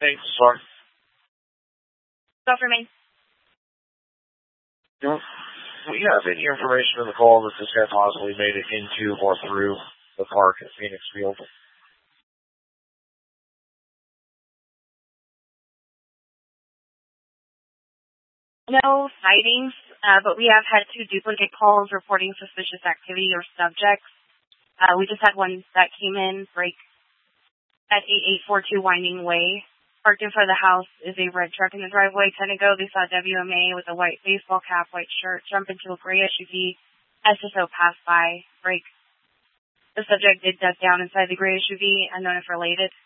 Thanks, Mark. Go for me. Do we have any information on the call that this guy possibly made it into or through the park at Phoenix Field? No sightings, but we have had 2 duplicate calls reporting suspicious activity or subjects. We just had one that came in, break at 8842 Winding Way. Parked in front of the house is a red truck in the driveway. 10 ago, they saw WMA with a white baseball cap, white shirt, jump into a gray SUV. SSO passed by, break. The subject did duck down inside the gray SUV, unknown if related.